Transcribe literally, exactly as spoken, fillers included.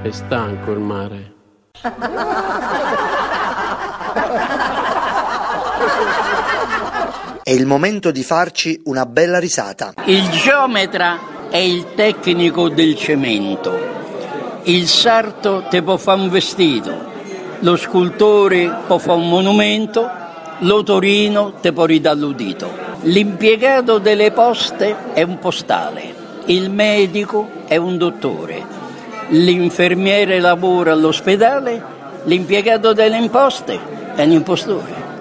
È stanco il mare. È il momento di farci una bella risata. Il geometra è il tecnico del cemento. Il sarto te può fare un vestito. Lo scultore può fare un monumento. L'otorino te può ridare l'udito. L'impiegato delle poste è un postale. Il medico è un dottore. L'infermiere lavora all'ospedale. L'impiegato delle imposte è un impostore.